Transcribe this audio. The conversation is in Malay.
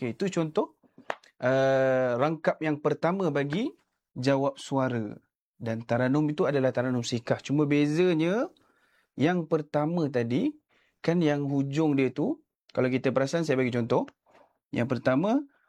Okey, itu contoh rangkap yang pertama bagi jawab suara. Dan Taranum itu adalah Taranum Sikah. Cuma bezanya yang pertama tadi, kan yang hujung dia tu, kalau kita perasan saya bagi contoh. Yang pertama,